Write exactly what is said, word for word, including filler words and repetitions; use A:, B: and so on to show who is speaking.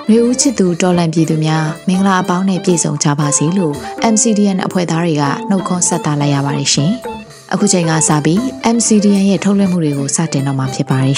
A: နှွေဦးချစ်သူတော်လန်ပြည်သူများမင်္ဂလာအပေါင်းနဲ့ပြည့်စုံကြပါစေလို့ M C D N အဖွဲ့သားတွေကနှုတ်ခွန်းဆက်တာလိုက်ရပါတယ်ရှင်။အခုချိန်ကစပြီး M C D N ရဲ့ထုတ်လွှင့်မှုတွေကိုစတင်တော့မှာဖြစ်ပါတယ်